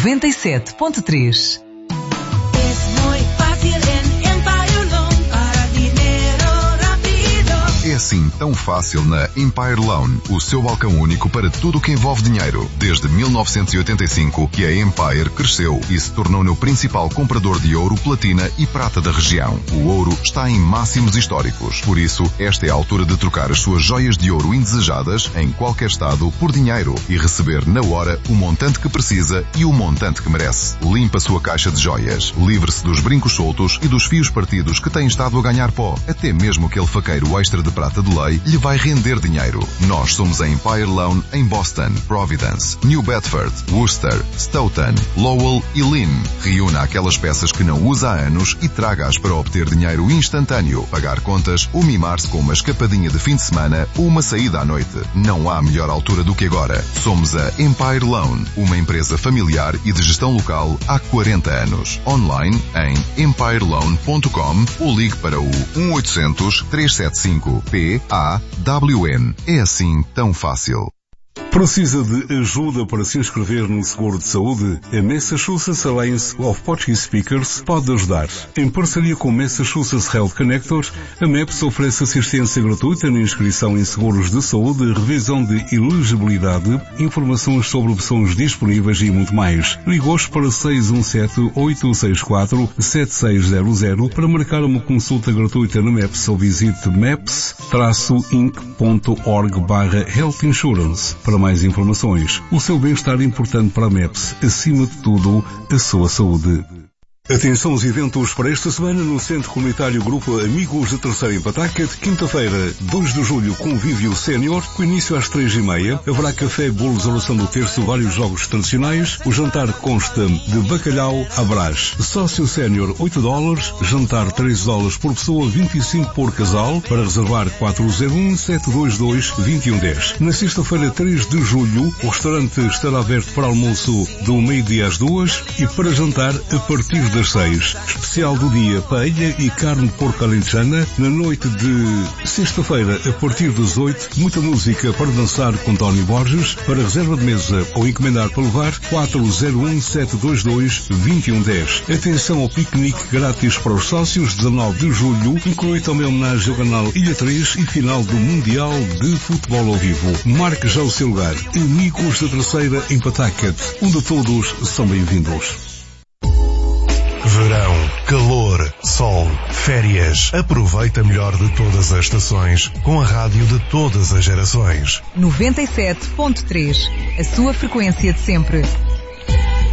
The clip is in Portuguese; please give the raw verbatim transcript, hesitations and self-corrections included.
noventa e sete ponto três. É assim tão fácil na Empire Loan, o seu balcão único para tudo o que envolve dinheiro. Desde mil novecentos e oitenta e cinco que a Empire cresceu e se tornou no principal comprador de ouro, platina e prata da região. O ouro está em máximos históricos. Por isso, esta é a altura de trocar as suas joias de ouro indesejadas em qualquer estado por dinheiro e receber na hora o montante que precisa e o montante que merece. Limpa a sua caixa de joias. Livre-se dos brincos soltos e dos fios partidos que têm estado a ganhar pó. Até mesmo aquele faqueiro extra de prata de lei lhe vai render dinheiro. Nós somos a Empire Loan em Boston, Providence, New Bedford, Worcester, Stoughton, Lowell e Lynn. Reúna aquelas peças que não usa há anos e traga-as para obter dinheiro instantâneo, pagar contas ou mimar-se com uma escapadinha de fim de semana ou uma saída à noite. Não há melhor altura do que agora. Somos a Empire Loan, uma empresa familiar e de gestão local há quarenta anos. Online em empire loan ponto com ou ligue para o um oitocentos, trezentos e setenta e cinco P A W N. É assim tão fácil. Precisa de ajuda para se inscrever no seguro de saúde? A Massachusetts Alliance of Portuguese Speakers pode ajudar. Em parceria com Massachusetts Health Connector, a M E P S oferece assistência gratuita na inscrição em seguros de saúde, revisão de elegibilidade, informações sobre opções disponíveis e muito mais. Ligue-os para seis um sete, oito seis quatro, sete seis zero zero para marcar uma consulta gratuita na M E P S ou visite meps inc ponto org barra health insurance. Para mais informações, o seu bem-estar é importante para a M E P S, acima de tudo, a sua saúde. Atenção aos eventos para esta semana no Centro Comunitário Grupo Amigos da Terceira em Pataca, de quinta-feira, dois de julho, Convívio Sénior, com início às três e meia. Haverá café, bolos, oração do terço, vários jogos tradicionais. O jantar consta de bacalhau à brás. Sócio Sénior, oito dólares. Jantar, três dólares por pessoa, vinte e cinco por casal. Para reservar, quatro zero um, sete dois dois, dois um um zero. Na sexta-feira, três de julho, o restaurante estará aberto para almoço do meio-dia às duas e para jantar a partir das seis. Especial do dia, paella e carne de porco alentejana. Na noite de sexta-feira, a partir das oito, muita música para dançar com Tony Borges. Para reserva de mesa ou encomendar para levar, quatro zero um, sete dois dois, dois um um zero. Atenção ao piquenique grátis para os sócios, dezanove de julho, inclui também homenagem ao canal Ilha três e final do Mundial de Futebol ao Vivo. Marque já o seu lugar. Amigos da Terceira em Pawtucket, onde todos são bem-vindos. Verão, calor, sol, férias. Aproveita melhor de todas as estações com a rádio de todas as gerações. noventa e sete ponto três, a sua frequência de sempre.